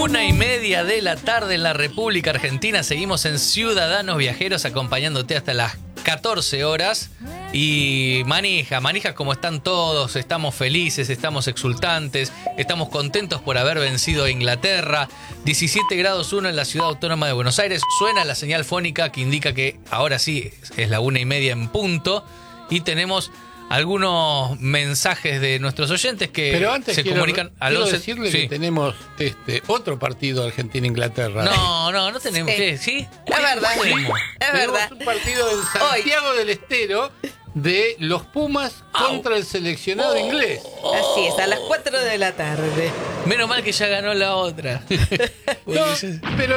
1:30 de la tarde en la República Argentina. Seguimos en Ciudadanos Viajeros acompañándote hasta las 14 horas. Y manijas, ¿cómo están todos? Estamos felices, estamos exultantes, estamos contentos por haber vencido a Inglaterra. 17 grados 1 en la Ciudad Autónoma de Buenos Aires. Suena la señal fónica que indica que ahora sí es la 1:30 en punto. Y tenemos algunos mensajes de nuestros oyentes que pero antes se comunican a los... Quiero decirle que tenemos otro partido Argentina-Inglaterra. No tenemos. ¿Qué? ¿Sí? Es verdad. Es verdad. Tenemos un partido en Santiago del Estero de los Pumas contra el seleccionado inglés. Así es, a las 4 de la tarde. Menos mal que ya ganó la otra. No, pero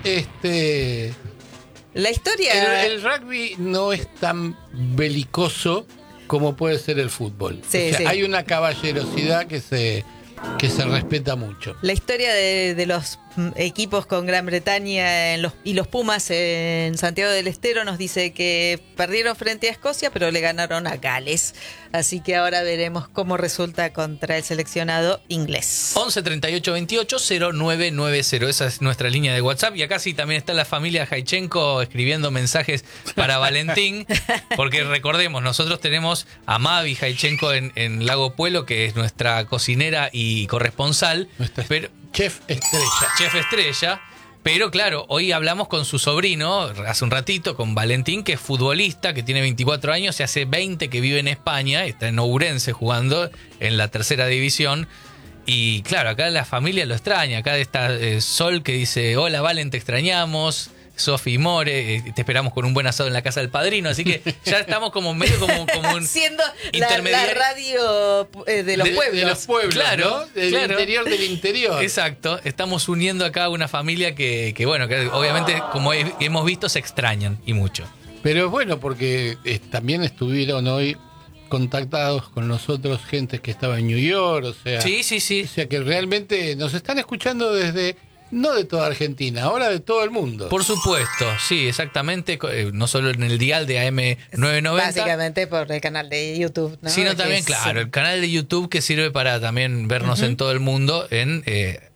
la historia... El rugby no es tan belicoso como puede ser el fútbol. Sí, sí. Hay una caballerosidad que se respeta mucho. La historia de los equipos con Gran Bretaña y los Pumas en Santiago del Estero nos dice que perdieron frente a Escocia, pero le ganaron a Gales. Así que ahora veremos cómo resulta contra el seleccionado inglés. 11 38 28 0990. Esa es nuestra línea de WhatsApp. Y acá sí también está la familia Jaichenko escribiendo mensajes para Valentín. Porque recordemos, nosotros tenemos a Mavi Jaichenko en Lago Puelo, que es nuestra cocinera y corresponsal. Chef estrella. Pero claro, hoy hablamos con su sobrino, hace un ratito, con Valentín, que es futbolista, que tiene 24 años, y hace 20 que vive en España, está en Ourense jugando en la tercera división. Y claro, acá la familia lo extraña, acá está Sol que dice, hola Valen, te extrañamos. Sofi y More, te esperamos con un buen asado en la casa del padrino, así que ya estamos como medio como un siendo la radio de los pueblos. De los pueblos, claro, ¿no? Interior del interior. Exacto, estamos uniendo acá una familia que bueno, que obviamente como hemos visto se extrañan y mucho. Pero es bueno porque también estuvieron hoy contactados con nosotros gente que estaba en New York, o sea, Sí. O sea que realmente nos están escuchando desde... No de toda Argentina, ahora de todo el mundo. Por supuesto, sí, exactamente. No solo en el dial de AM990. Básicamente por el canal de YouTube, ¿no? Sino también, claro, el canal de YouTube que sirve para también vernos en todo el mundo en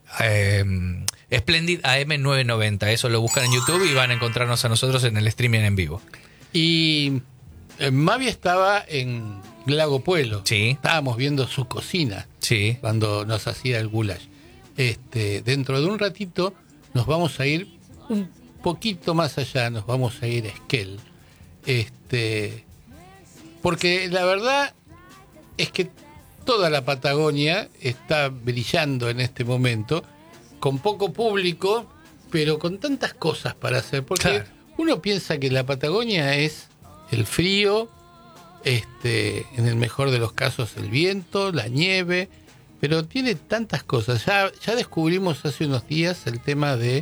Splendid AM990. Eso lo buscan en YouTube y van a encontrarnos a nosotros en el streaming en vivo. Y Mavi estaba en Lago Puelo. Sí. Estábamos viendo su cocina. Sí. Cuando nos hacía el goulash. Dentro de un ratito nos vamos a ir un poquito más allá, nos vamos a ir a Esquel. Porque la verdad es que toda la Patagonia está brillando en este momento, con poco público, pero con tantas cosas para hacer. Porque uno piensa que la Patagonia es el frío, en el mejor de los casos el viento, la nieve, pero tiene tantas cosas. Ya descubrimos hace unos días el tema de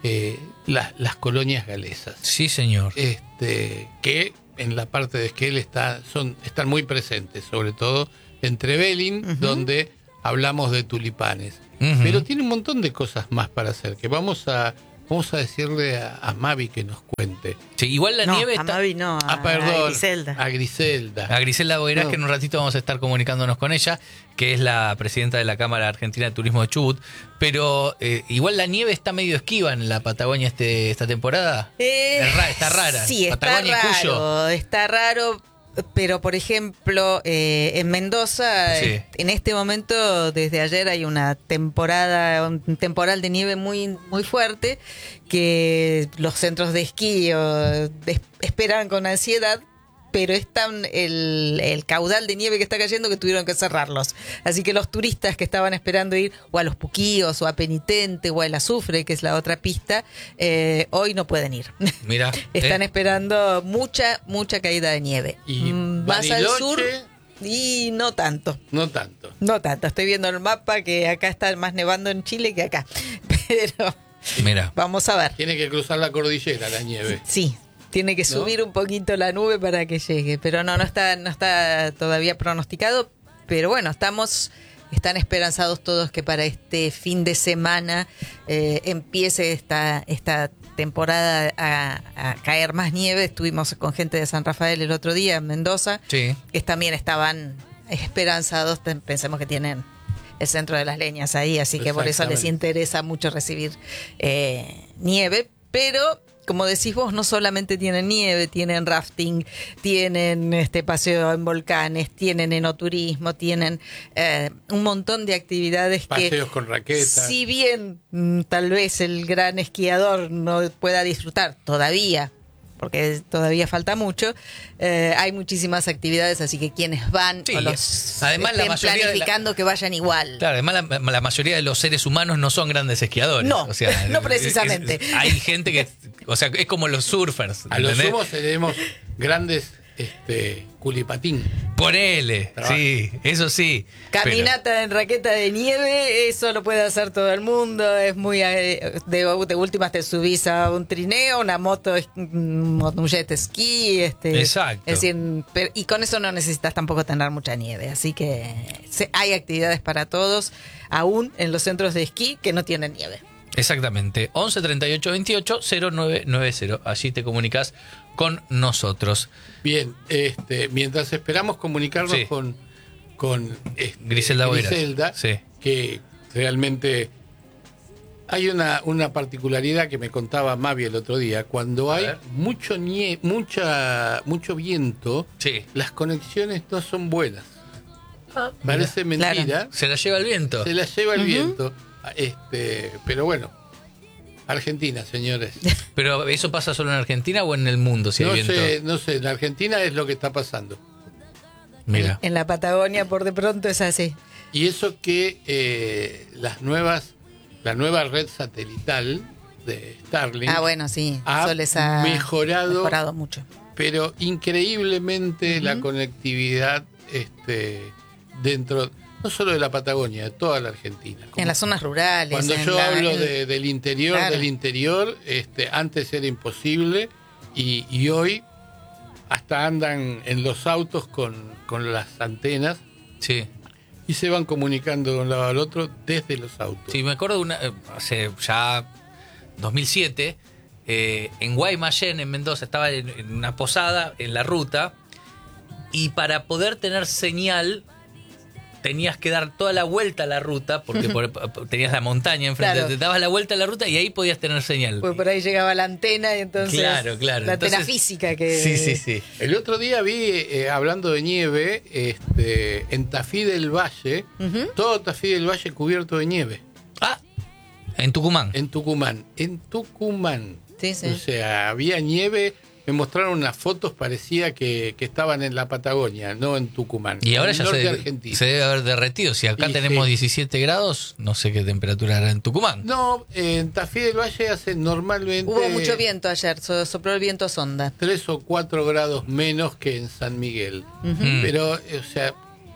las colonias galesas. Sí, señor. Que en la parte de Esquel están muy presentes, sobre todo en Trevelin, donde hablamos de tulipanes. Pero tiene un montón de cosas más para hacer, que vamos a decirle a Mavi que nos cuente. Sí, igual la nieve está... A Mavi no, Griselda. A Griselda. A Griselda Boirás, que en un ratito vamos a estar comunicándonos con ella, que es la presidenta de la Cámara Argentina de Turismo de Chubut. Pero igual la nieve está medio esquiva en la Patagonia esta temporada. Está rara. Sí, Patagonia está raro. Pero, por ejemplo, en Mendoza, en este momento, desde ayer hay un temporal de nieve muy, muy fuerte, que los centros de esquí esperan con ansiedad, pero es tan el caudal de nieve que está cayendo que tuvieron que cerrarlos. Así que los turistas que estaban esperando ir o a Los Puquíos, o a Penitente, o a El Azufre, que es la otra pista, hoy no pueden ir. Mira, Están esperando mucha caída de nieve. Y más Bariloche, al sur y no tanto. No tanto. Estoy viendo el mapa que acá está más nevando en Chile que acá. Pero mira, vamos a ver. Tiene que cruzar la cordillera la nieve. Sí. Tiene que subir un poquito la nube para que llegue, pero no está todavía pronosticado. Pero bueno, están esperanzados todos que para este fin de semana empiece esta temporada a caer más nieve. Estuvimos con gente de San Rafael el otro día en Mendoza, que también estaban esperanzados. Pensemos que tienen el centro de las leñas ahí, así que por eso les interesa mucho recibir nieve, pero como decís vos, no solamente tienen nieve, tienen rafting, tienen paseo en volcanes, tienen enoturismo, tienen un montón de actividades. Paseos con raquetas. Si bien tal vez el gran esquiador no pueda disfrutar todavía, porque todavía falta mucho, hay muchísimas actividades, así que quienes van Sí, o los además la estén mayoría planificando que vayan igual. Claro, además la mayoría de los seres humanos no son grandes esquiadores. No, o sea, no precisamente. Hay gente que, o sea, es como los surfers. A lo ¿entendés? sumo tenemos grandes culipatín. Ponele, Trabaja. sí, eso sí. Caminata en raqueta de nieve, eso lo puede hacer todo el mundo. Es muy. De últimas te subís a un trineo, una moto, un jet ski. Exacto. Es decir, y con eso no necesitas tampoco tener mucha nieve. Así que hay actividades para todos, aún en los centros de esquí que no tienen nieve. Exactamente. 11 38 28 0990. Allí te comunicas con nosotros. Bien, mientras esperamos comunicarnos Sí. con Griselda Boiras. Griselda, Sí. que realmente hay una particularidad que me contaba Mavi el otro día. Cuando hay ver. mucho viento, Sí. las conexiones no son buenas. Parece mentira, Claro. Se la lleva el viento. se la lleva el viento. Pero bueno, Argentina, señores. Pero ¿eso pasa solo en Argentina o en el mundo si hay viento? No sé, en Argentina es lo que está pasando. Mira. En la Patagonia, por de pronto, es así. Y eso que la nueva red satelital de Starlink Bueno, sí. ha Eso les ha mejorado mucho. pero increíblemente la conectividad dentro, no solo de la Patagonia, de toda la Argentina. En las zonas rurales. Cuando en yo hablo en- del interior, Claro. antes era imposible y hoy hasta andan en los autos con las antenas Sí. y se van comunicando de un lado al otro desde los autos. Sí, me acuerdo de una, hace ya 2007, en Guaymallén, en Mendoza, estaba en una posada en la ruta y para poder tener señal tenías que dar toda la vuelta a la ruta porque tenías la montaña enfrente, Claro. te dabas la vuelta a la ruta y ahí podías tener señal. Pues por ahí llegaba la antena y entonces. Claro. La antena Entonces, física que. Sí. El otro día vi, hablando de nieve, en Tafí del Valle, todo Tafí del Valle cubierto de nieve. Ah, en Tucumán. En Tucumán. Sí, sí. O sea, había nieve. Me mostraron unas fotos, parecía que estaban en la Patagonia, no en Tucumán. Y ahora en ya el norte de Argentina. se debe haber derretido. Si acá Y tenemos sí. 17 grados, no sé qué temperatura hará en Tucumán. No, en Tafí del Valle hace normalmente Hubo mucho viento ayer, sopló el viento sonda. 3 o 4 grados menos que en San Miguel. Pero, o sea,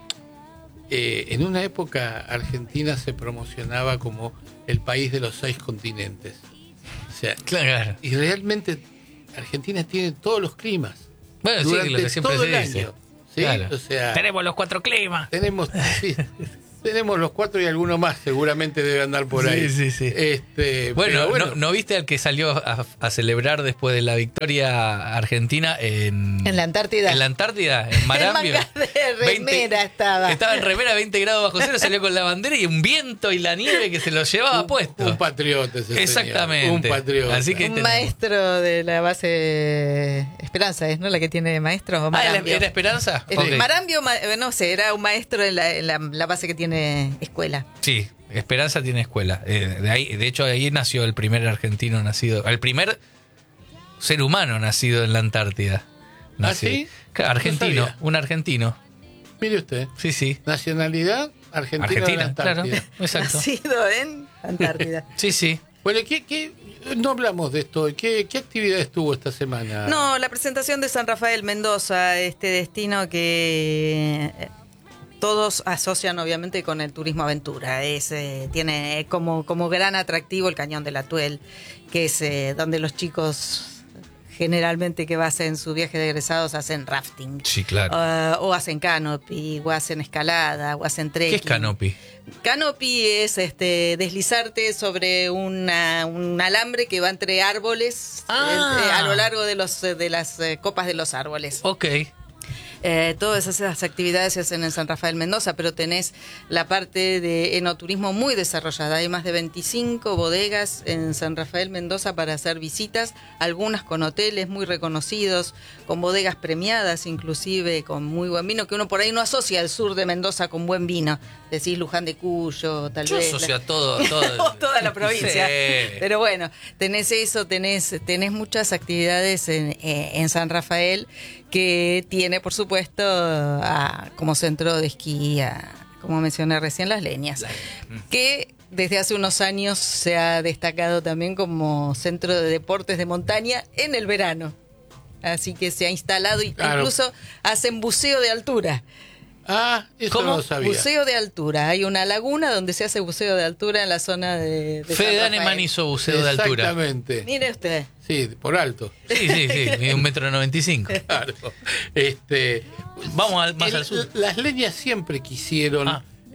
en una época Argentina se promocionaba como el país de los 6 continentes. O sea, Claro. y realmente Argentina tiene todos los climas. Bueno, sí, durante lo que siempre todo se el dice. año. ¿Sí? Claro. O sea, Tenemos los 4 climas. tenemos, sí, tenemos los 4 y alguno más, seguramente debe andar por ahí. Sí. Bueno, Bueno, ¿no viste al que salió a celebrar después de la victoria argentina en En la Antártida. En la Antártida, en Marambio. En manga de remera estaba. Estaba en remera 20 grados bajo cero, salió con la bandera y un viento y la nieve que se lo llevaba puesto. un patriota ese señor, Exactamente. un patriota. Así que Un tenemos. maestro de la base Esperanza, ¿es no la que tiene maestros? O Marambio. ¿Era Esperanza? Es- Ok. Marambio, no sé, era un maestro en la base que tiene escuela. Sí, Esperanza tiene escuela. De hecho, ahí nació el primer argentino nacido, el primer ser humano nacido en la Antártida. Nació. sí? Claro, argentino, No sabía. un argentino. Mire usted, Sí. nacionalidad argentina de la claro. Antártida. Exacto. Nacido en Antártida. Sí. Bueno, no hablamos de esto hoy. ¿Qué actividades tuvo esta semana? No, la presentación de San Rafael Mendoza, este destino que todos asocian obviamente con el turismo aventura. Tiene como gran atractivo el Cañón del Atuel, que es donde los chicos generalmente que hacen su viaje de egresados hacen rafting. Sí, claro. O hacen canopy, o hacen escalada, o hacen trekking. ¿Qué es canopy? Canopy es deslizarte sobre un alambre que va entre árboles Ah. a lo largo de las copas de los árboles. Ok. Todas esas actividades se hacen en San Rafael Mendoza, pero tenés la parte de enoturismo muy desarrollada. Hay más de 25 bodegas en San Rafael Mendoza para hacer visitas, algunas con hoteles muy reconocidos, con bodegas premiadas, inclusive con muy buen vino, que uno por ahí no asocia al sur de Mendoza con buen vino. Decís Luján de Cuyo, tal vez. Yo asocio a todo. Toda la provincia. Sí. Pero bueno, tenés eso, tenés muchas actividades en San Rafael, que tiene, por supuesto, como centro de esquí, como mencioné recién, Las Leñas, que desde hace unos años se ha destacado también como centro de deportes de montaña en el verano. Así que se ha instalado, incluso hacen buceo de altura. Ah, eso ¿Cómo? no lo sabía. Buceo de altura. Hay una laguna donde se hace buceo de altura en la zona de Fede San Daneman Rafael. hizo buceo de altura. Exactamente. Mire usted. Sí, por alto. Sí, mide 1,95 m. Claro. Vamos más al sur. Las Leñas siempre quisieron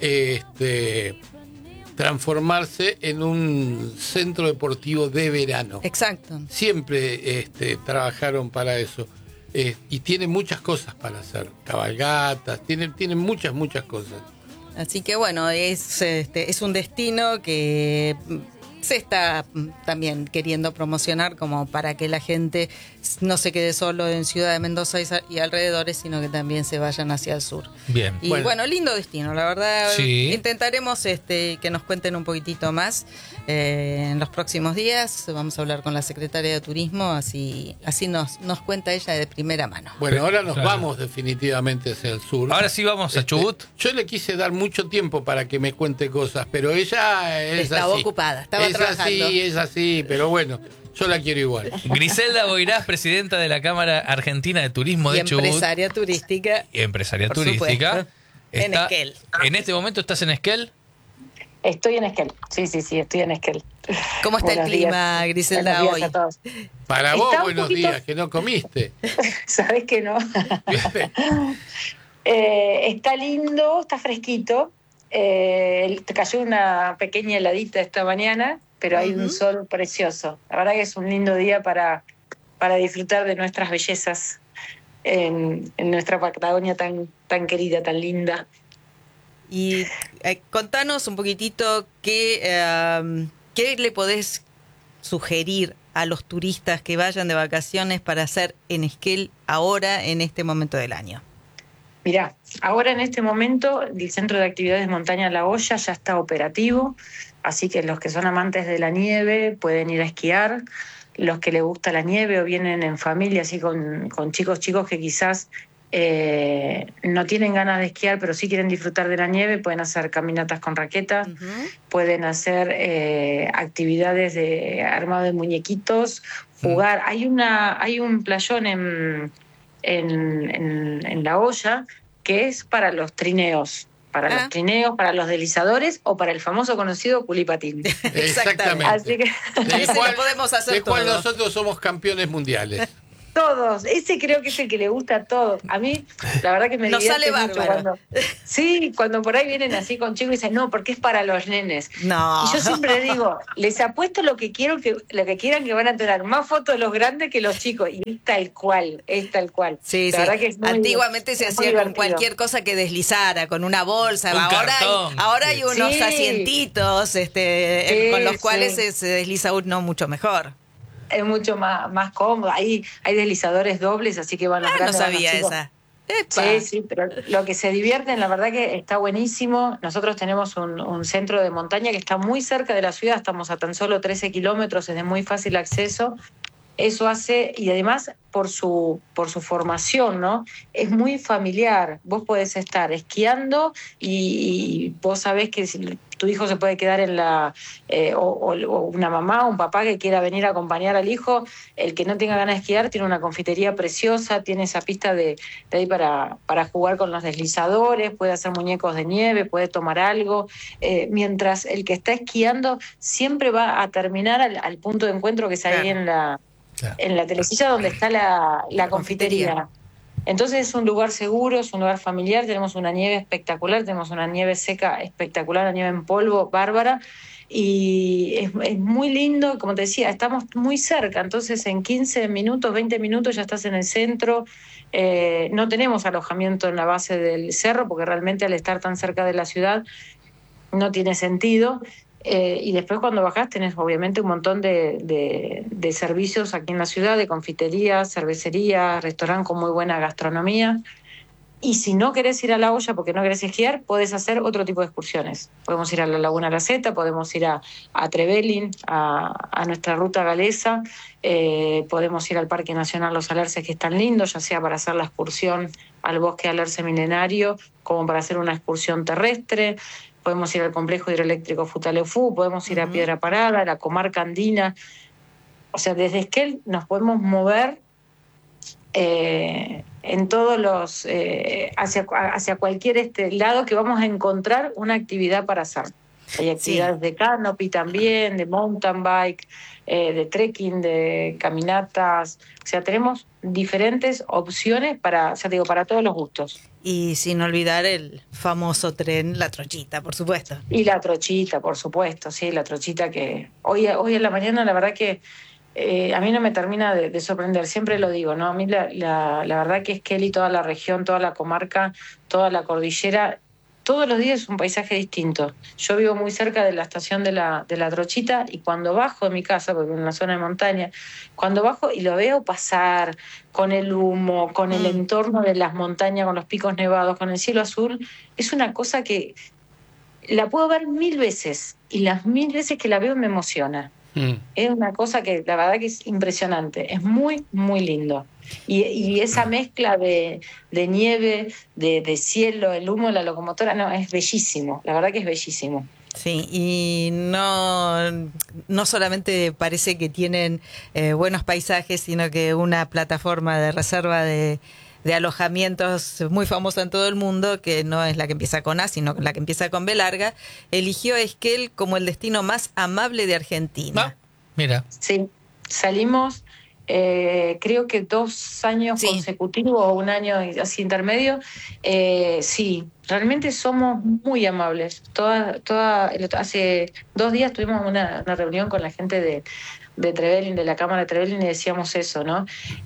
transformarse en un centro deportivo de verano. Exacto. Siempre trabajaron para eso. Y tiene muchas cosas para hacer. Cabalgatas, tiene muchas cosas. Así que bueno, es un destino que se está también queriendo promocionar como para que la gente no se quede solo en Ciudad de Mendoza y alrededores, sino que también se vayan hacia el sur. Bien. Y bueno, lindo destino, la verdad. Sí. Intentaremos que nos cuenten un poquitito más en los próximos días. Vamos a hablar con la secretaria de Turismo, así nos cuenta ella de primera mano. Bueno, ahora nos vamos definitivamente hacia el sur. Ahora sí vamos a Chubut. Yo le quise dar mucho tiempo para que me cuente cosas, pero ella estaba así. ocupada, estaba trabajando. Es así, pero bueno, yo la quiero igual. Griselda Boirás, presidenta de la Cámara Argentina de Turismo de Chubut. Empresaria turística. Y empresaria Por turística. supuesto. En Esquel. ¿En este momento estás en Esquel? Estoy en Esquel, sí, estoy en Esquel. ¿Cómo está el clima, Griselda, Buenos hoy? días a todos. Para vos, Está un buenos poquito- días, que no comiste. Sabés que no. Está lindo, está fresquito. Te cayó una pequeña heladita esta mañana, pero hay un sol precioso. La verdad que es un lindo día para disfrutar de nuestras bellezas en nuestra Patagonia tan querida, tan linda. Y contanos un poquitito qué le podés sugerir a los turistas que vayan de vacaciones para hacer en Esquel ahora, en este momento del año. Mirá, ahora en este momento el Centro de Actividades Montaña La Hoya ya está operativo, así que los que son amantes de la nieve pueden ir a esquiar, los que les gusta la nieve o vienen en familia, así con chicos que quizás no tienen ganas de esquiar, pero sí quieren disfrutar de la nieve, pueden hacer caminatas con raquetas, pueden hacer actividades de armado de muñequitos, jugar. Hay un playón en La Hoya que es para los trineos. Los trineos, para los deslizadores o para el famoso conocido culipatín. Exactamente. Así que Ese lo podemos hacer de cual todo. nosotros somos campeones mundiales. todos, ese creo que es el que le gusta a todos. A mí, la verdad que me Nos divierte sale mucho bárbaro. cuando por ahí vienen así con chicos y dicen, no, porque es para los nenes. No. Y yo siempre digo, les apuesto lo que quieran que van a tener más fotos de los grandes que los chicos. Y es tal cual. Sí, La sí. verdad que es muy- Antiguamente se es muy hacía con divertido. cualquier cosa que deslizara, con una bolsa. Un Ahora cartón. hay unos Sí. asientitos Sí, con los cuales sí. se desliza uno mucho mejor. Es mucho más cómodo. Hay deslizadores dobles, así que van los No grandes, van los sabía chicos. esa. Epa. Sí, pero lo que se divierten, la verdad que está buenísimo. Nosotros tenemos un centro de montaña que está muy cerca de la ciudad, estamos a tan solo 13 kilómetros, es de muy fácil acceso. Eso hace, y además por su formación, ¿no? Es muy familiar. Vos podés estar esquiando y vos sabés que si tu hijo se puede quedar en o una mamá o un papá que quiera venir a acompañar al hijo, el que no tenga ganas de esquiar tiene una confitería preciosa, tiene esa pista de ahí para jugar con los deslizadores, puede hacer muñecos de nieve, puede tomar algo, mientras el que está esquiando siempre va a terminar al punto de encuentro que es ahí en la telesilla donde está la confitería. Entonces es un lugar seguro, es un lugar familiar, tenemos una nieve espectacular, tenemos una nieve seca espectacular, una nieve en polvo bárbara, y es muy lindo, como te decía, estamos muy cerca, entonces en 15 minutos, 20 minutos ya estás en el centro. No tenemos alojamiento en la base del cerro porque realmente al estar tan cerca de la ciudad no tiene sentido. Y después cuando bajás tenés obviamente un montón de servicios aquí en la ciudad, de confitería, cervecería, restaurante con muy buena gastronomía. Y si no querés ir a La Hoya porque no querés esquiar, podés hacer otro tipo de excursiones. Podemos ir a la Laguna La Zeta, podemos ir a Trevelin, a nuestra ruta galesa, podemos ir al Parque Nacional Los Alerces, que es tan lindo, ya sea para hacer la excursión al Bosque Alerce Milenario, como para hacer una excursión terrestre. Podemos ir al complejo hidroeléctrico Futaleufú, podemos ir a Piedra Parada, a la comarca andina. O sea, desde Esquel nos podemos mover en todos los hacia cualquier lado que vamos a encontrar una actividad para hacer. Hay actividades de canopy también, de mountain bike, de trekking, de caminatas. O sea, tenemos diferentes opciones para, ya te digo, para todos los gustos. Y sin olvidar el famoso tren La Trochita, por supuesto. Y la trochita, por supuesto, sí, la trochita que hoy en la mañana la verdad que a mí no me termina de sorprender, siempre lo digo, ¿no? A mí la verdad que Esquel y toda la región, toda la comarca, toda la cordillera, todos los días es un paisaje distinto. Yo vivo muy cerca de la estación de la Trochita y cuando bajo de mi casa, porque en una zona de montaña, cuando bajo y lo veo pasar con el humo, con el entorno de las montañas, con los picos nevados, con el cielo azul, es una cosa que la puedo ver 1000 veces y las 1000 veces que la veo me emociona. Es una cosa que la verdad que es impresionante, es muy, muy lindo. Y esa mezcla de nieve, de cielo, el humo de la locomotora, no, es bellísimo, la verdad que es bellísimo. Sí, y no solamente parece que tienen buenos paisajes, sino que una plataforma de reserva de alojamientos muy famosa en todo el mundo, que no es la que empieza con A, sino la que empieza con B larga, eligió a Esquel como el destino más amable de Argentina. Mira. Sí, salimos creo que 2 años consecutivos o un año así intermedio. Sí, realmente somos muy amables. Hace 2 días tuvimos una reunión con la gente de Trevelin, de la Cámara de Trevelin, y decíamos eso, ¿no?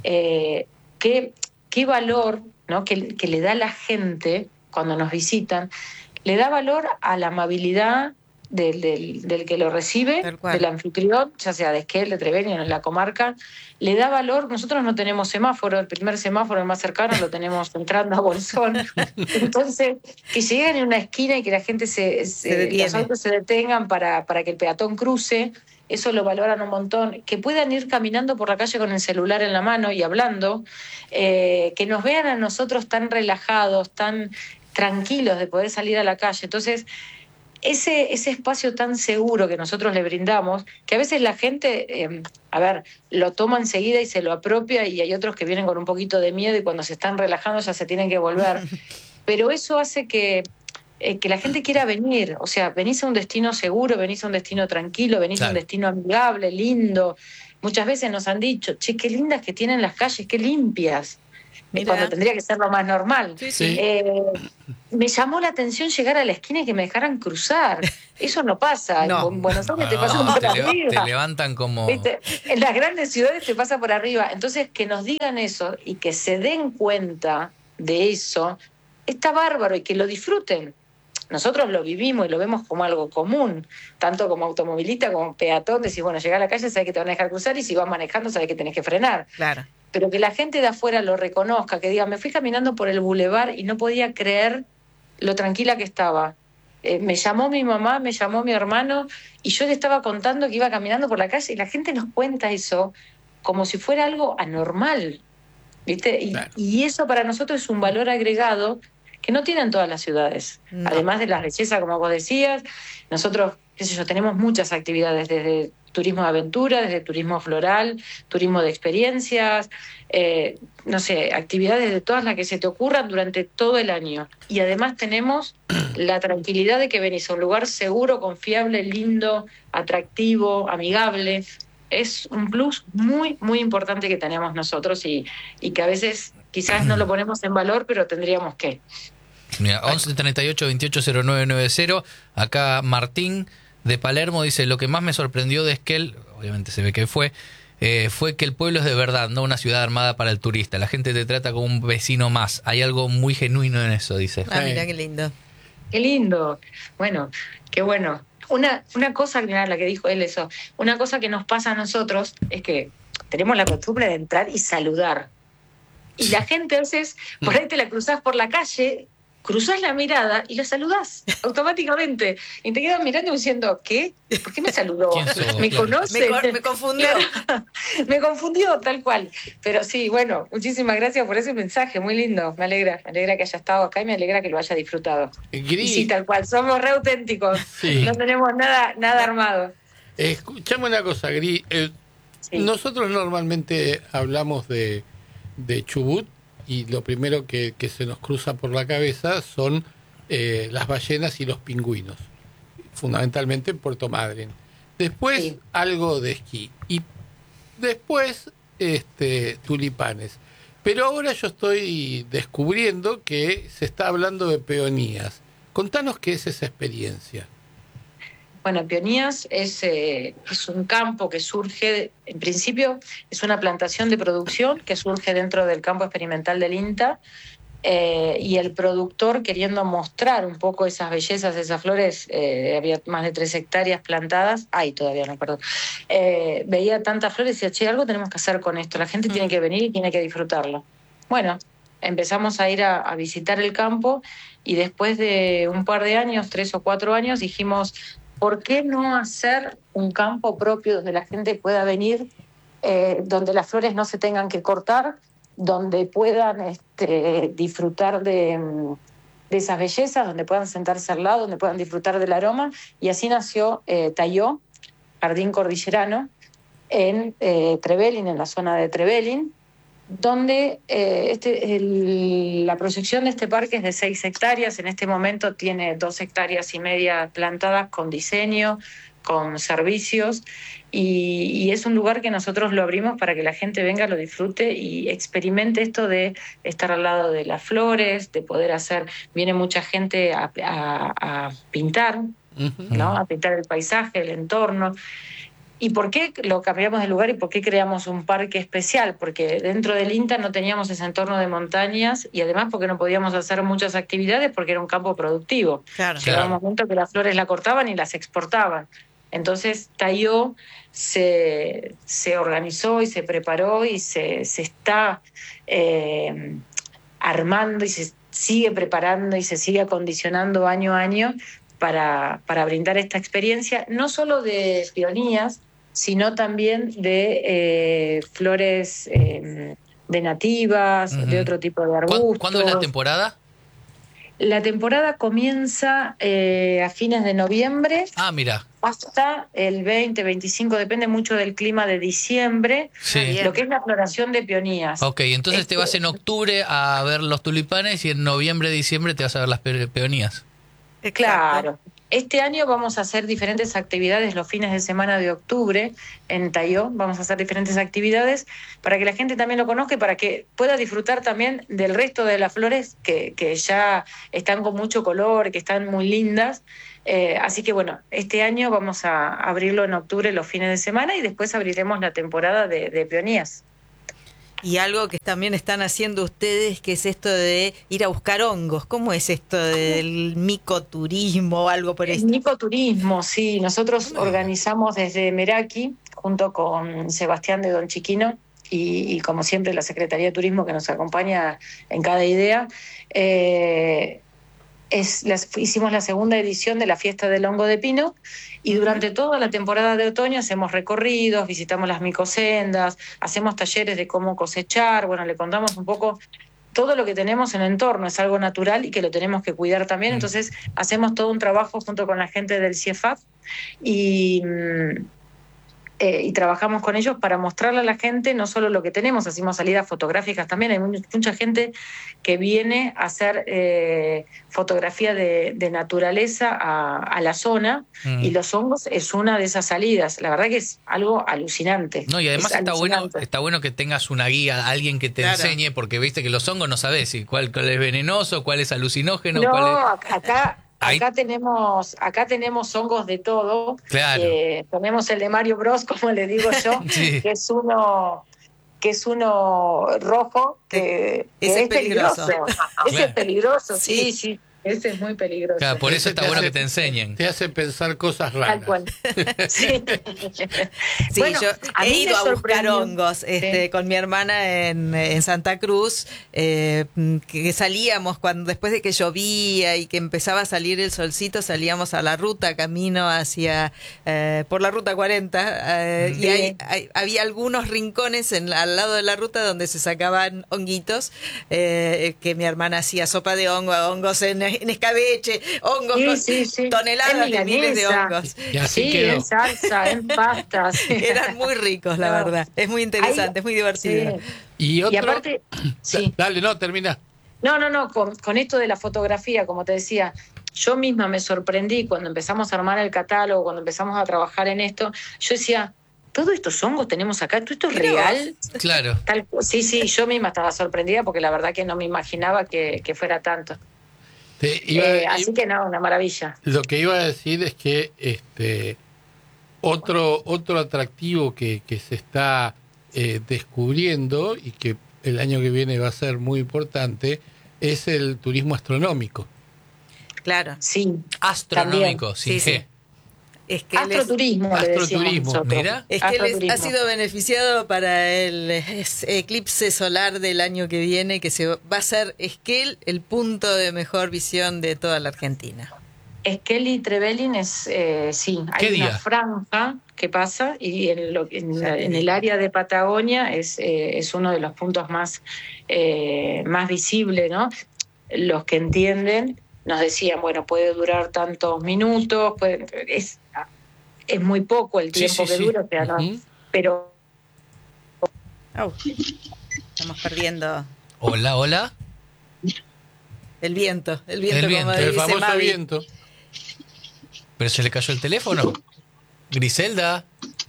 Qué valor, ¿no? que le da la gente cuando nos visitan, le da valor a la amabilidad del que lo recibe, del anfitrión, ya sea de Esquel, de Trevelin, en la comarca, le da valor. Nosotros no tenemos semáforo, el primer semáforo, el más cercano, lo tenemos entrando a Bolsón. Entonces, que lleguen en una esquina y que la gente los autos se detengan para que el peatón cruce, eso lo valoran un montón. Que puedan ir caminando por la calle con el celular en la mano y hablando, que nos vean a nosotros tan relajados, tan tranquilos de poder salir a la calle. Entonces, ese espacio tan seguro que nosotros le brindamos, que a veces la gente, lo toma enseguida y se lo apropia, y hay otros que vienen con un poquito de miedo y cuando se están relajando ya se tienen que volver. Pero eso hace que la gente quiera venir. O sea, venís a un destino seguro, venís a un destino tranquilo, venís a un destino amigable, lindo. Muchas veces nos han dicho, che, qué lindas que tienen las calles, qué limpias. Cuando tendría que ser lo más normal. Sí. Me llamó la atención llegar a la esquina y que me dejaran cruzar. Eso no pasa. No. En Buenos Aires te pasan por arriba. Te levantan como... ¿Viste? En las grandes ciudades te pasa por arriba. Entonces, que nos digan eso y que se den cuenta de eso, está bárbaro, y que lo disfruten. Nosotros lo vivimos y lo vemos como algo común, tanto como automovilista como peatón. Decís, bueno, llegás a la calle, sabés que te van a dejar cruzar, y si vas manejando, sabés que tenés que frenar. Claro. Pero que la gente de afuera lo reconozca, que diga, me fui caminando por el bulevar y no podía creer lo tranquila que estaba. Me llamó mi mamá, me llamó mi hermano, y yo le estaba contando que iba caminando por la calle, y la gente nos cuenta eso como si fuera algo anormal, ¿viste? Y eso para nosotros es un valor agregado que no tienen todas las ciudades. No. Además de la belleza, como vos decías, nosotros, qué sé yo, tenemos muchas actividades, desde turismo de aventura, desde turismo floral, turismo de experiencias, actividades de todas las que se te ocurran durante todo el año. Y además tenemos la tranquilidad de que venís a un lugar seguro, confiable, lindo, atractivo, amigable. Es un plus muy, muy importante que tenemos nosotros, y que a veces quizás no lo ponemos en valor, pero tendríamos que. Mira, 11 38 28 09 90. Acá Martín de Palermo dice, lo que más me sorprendió de Esquel, obviamente se ve que fue que el pueblo es de verdad, no una ciudad armada para el turista. La gente te trata como un vecino más. Hay algo muy genuino en eso, dice. Ah, mira qué lindo. Qué lindo. Bueno, qué bueno. Una cosa, mira, la que dijo él eso, una cosa que nos pasa a nosotros es que tenemos la costumbre de entrar y saludar. Y la gente a veces, por ahí te la cruzás por la calle, cruzás la mirada y la saludás automáticamente. Y te quedas mirando y diciendo, ¿qué? ¿Por qué me saludó? ¿Quién sos? ¿Me Claro. conoce? Me confundió. Claro. Me confundió, tal cual. Pero sí, bueno, muchísimas gracias por ese mensaje, muy lindo. Me alegra que haya estado acá y me alegra que lo haya disfrutado. Y sí, tal cual, somos re auténticos. Sí. No tenemos nada armado. Escuchame una cosa, Gris. Sí. Nosotros normalmente hablamos de Chubut y lo primero que se nos cruza por la cabeza son las ballenas y los pingüinos, fundamentalmente en Puerto Madryn. Después Sí. algo de esquí y después tulipanes. Pero ahora yo estoy descubriendo que se está hablando de peonías. Contanos qué es esa experiencia. Bueno, Peonías es un campo que surge, en principio es una plantación de producción que surge dentro del campo experimental del INTA, y el productor, queriendo mostrar un poco esas bellezas, esas flores, había más de 3 hectáreas plantadas, todavía no, perdón, veía tantas flores y decía, che, algo tenemos que hacer con esto, la gente tiene que venir y tiene que disfrutarlo. Bueno, empezamos a ir a visitar el campo y después de un par de años, 3 o 4 años, dijimos, ¿por qué no hacer un campo propio donde la gente pueda venir, donde las flores no se tengan que cortar, donde puedan disfrutar de esas bellezas, donde puedan sentarse al lado, donde puedan disfrutar del aroma? Y así nació Tayó, Jardín Cordillerano, en Trevelin, en la zona de Trevelin, donde la proyección de este parque es de 6 hectáreas, en este momento tiene 2 hectáreas y media plantadas con diseño, con servicios, y es un lugar que nosotros lo abrimos para que la gente venga, lo disfrute y experimente esto de estar al lado de las flores, de poder viene mucha gente a pintar, ¿no? A pintar el paisaje, el entorno. ¿Y por qué lo cambiamos de lugar y por qué creamos un parque especial? Porque dentro del INTA no teníamos ese entorno de montañas y además porque no podíamos hacer muchas actividades porque era un campo productivo. Claro. Llegaba un momento que las flores la cortaban y las exportaban. Entonces Tayó se organizó y se preparó y se está armando y se sigue preparando y se sigue acondicionando año a año para brindar esta experiencia, no solo de peonías, sino también de flores de nativas, de otro tipo de arbustos. ¿Cuándo es la temporada? La temporada comienza a fines de noviembre. Mira. Hasta el 20, 25, depende mucho del clima de diciembre, Sí. lo que es la floración de peonías. Ok, entonces te vas en octubre a ver los tulipanes y en noviembre, diciembre te vas a ver las peonías. Claro. Este año vamos a hacer diferentes actividades los fines de semana de octubre en Tayó. Vamos a hacer diferentes actividades para que la gente también lo conozca y para que pueda disfrutar también del resto de las flores que ya están con mucho color, que están muy lindas. Así que bueno, este año vamos a abrirlo en octubre los fines de semana y después abriremos la temporada de peonías. Y algo que también están haciendo ustedes, que es esto de ir a buscar hongos. ¿Cómo es esto del micoturismo o algo por El eso? micoturismo, sí. Nosotros organizamos desde Meraki, junto con Sebastián de Don Chiquino, y como siempre la Secretaría de Turismo que nos acompaña en cada idea. Hicimos la segunda edición de la Fiesta del Hongo de Pino y durante toda la temporada de otoño hacemos recorridos, visitamos las micosendas, hacemos talleres de cómo cosechar, bueno, le contamos un poco todo lo que tenemos en el entorno, es algo natural y que lo tenemos que cuidar también, entonces hacemos todo un trabajo junto con la gente del CIEFAP y trabajamos con ellos para mostrarle a la gente no solo lo que tenemos, hacemos salidas fotográficas también, hay mucha gente que viene a hacer fotografía de naturaleza a la zona y los hongos es una de esas salidas, la verdad que es algo alucinante. No, y además alucinante. está bueno que tengas una guía, alguien que te enseñe, porque viste que los hongos no sabes cuál es venenoso, cuál es alucinógeno, No, cuál es... acá Ahí- acá tenemos hongos de todo. Claro. Tenemos el de Mario Bros, como le digo yo, Sí. que es uno rojo, que Ese es es peligroso. Ese Claro. es peligroso, Sí. sí, ese es muy peligroso. Claro, por eso está Te bueno hace- que te enseñen. Te hace pensar cosas raras. Tal cual. Sí. Sí, Bueno, yo a he mí ido me a buscar sorprendió. hongos Sí. con mi hermana en Santa Cruz, que salíamos después de que llovía y que empezaba a salir el solcito, salíamos a la ruta, camino hacia, por la ruta 40, y Sí. había algunos rincones al lado de la ruta donde se sacaban honguitos, que mi hermana hacía sopa de hongos en escabeche, hongos Sí, con sí. toneladas En de miles de milanesa. hongos. Y así Sí, quedó. en salsa, en pastas. Eran muy ricos, la No. verdad. Es muy interesante, es muy divertido. Sí. Y otro. aparte, sí. Dale, no, termina. No, con esto de la fotografía, como te decía, yo misma me sorprendí cuando empezamos a armar el catálogo, cuando empezamos a trabajar en esto, yo decía, ¿todos estos hongos tenemos acá? ¿Todo esto es real? Claro. Sí, yo misma estaba sorprendida porque la verdad que no me imaginaba que fuera tanto. Así que no, una maravilla. Lo que iba a decir es que otro atractivo que se está descubriendo y que el año que viene va a ser muy importante es el turismo astronómico. Claro. Sí. Astronómico, sin Sí, G. sí. Es que él es, Astroturismo, le decimos Astroturismo, nosotros. mira. es que él Astroturismo. ha sido beneficiado para el eclipse solar del año que viene, que va a ser Esquel el punto de mejor visión de toda la Argentina. Esquel y Trevelin es, sí, ¿Qué hay día? una franja que pasa y en el área de Patagonia es uno de los puntos más visibles, ¿no? Los que entienden nos decían, bueno, puede durar tantos minutos, es muy poco el tiempo que dura, o sea, no, Ujú. pero Au, estamos perdiendo Hola. el viento, El como viento, El dice famoso Mavi. viento. ¿Pero se le cayó el teléfono? Griselda.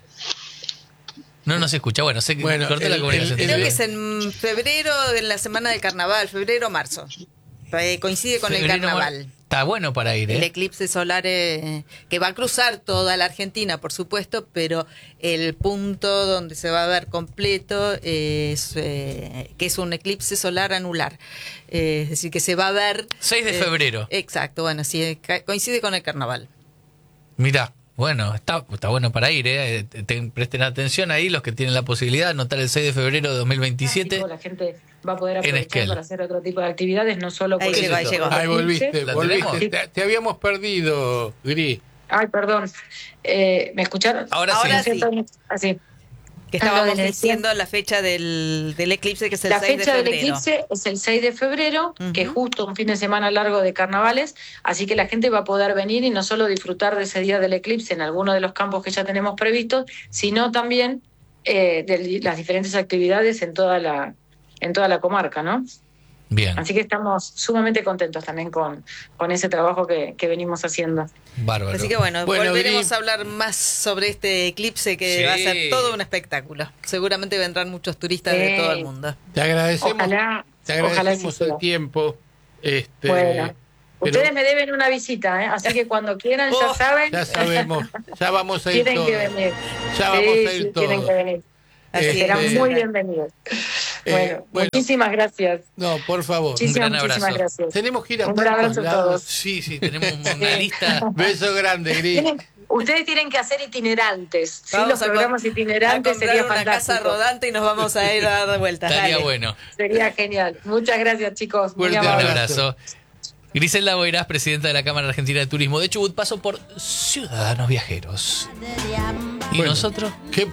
No se escucha. Bueno, sé que Bueno, corté la comunicación. Creo que es en febrero, en la semana del carnaval, febrero-marzo. Coincide con el Febrero, carnaval. Está bueno para ir, El ¿eh? eclipse solar que va a cruzar toda la Argentina, por supuesto, pero el punto donde se va a ver completo es que es un eclipse solar anular. Es decir, que se va a ver... 6 de febrero. Exacto, bueno, sí, coincide con el carnaval. Mirá, bueno, está bueno para ir, ¿eh? Presten atención ahí los que tienen la posibilidad de anotar el 6 de febrero de 2027. la gente va a poder En aprovechar Esquel. para hacer otro tipo de actividades, no solo por Ahí llegó, ahí llegó. Ahí volviste, ¿La volviste. tenemos? Te habíamos perdido, Gris. Ay, perdón. ¿Me escucharon? Ahora Ahora sí. sí. Así. Que Ah, estábamos lo que decía. diciendo la fecha del eclipse, que es el La 6 de fecha del febrero. eclipse es el 6 de febrero, que es Ujú. justo un fin de semana largo de carnavales, así que la gente va a poder venir y no solo disfrutar de ese día del eclipse en alguno de los campos que ya tenemos previstos, sino también de las diferentes actividades en toda la comarca, ¿no? Bien, Así que estamos sumamente contentos también con ese trabajo que venimos haciendo. bárbaro. Así que bueno, Bueno, volveremos Gris. a hablar más sobre este eclipse que Sí. va a ser todo un espectáculo. Seguramente vendrán muchos turistas de todo el mundo. Te agradecemos, Ojalá te sí agradecemos el sea. tiempo. Bueno, pero ustedes me deben una visita, ¿eh? Así que cuando quieran, Oh, ya saben, ya sabemos, ya vamos a ir tienen todos. que venir. Ya vamos a ir tienen todos. que venir. Así Serán es. muy bienvenidos. Bueno, bueno. muchísimas gracias. No, por favor. Muchísimas, gran abrazo. muchísimas gracias. Tenemos que ir a Un tantos abrazo a lados. todos. Sí, tenemos una lista. Beso grande, Gris. Ustedes tienen que hacer itinerantes. ¿sí? Vamos Los a programas a itinerantes comprar sería una fantástico. casa rodante y nos vamos a ir a dar vueltas. Estaría Dale. bueno. Sería genial. Muchas gracias, chicos. Muy Fuerte Un amables. abrazo. Griselda Boirás, presidenta de la Cámara Argentina de Turismo de Chubut, pasó por Ciudadanos Viajeros. ¿Y Bueno, nosotros? ¿qué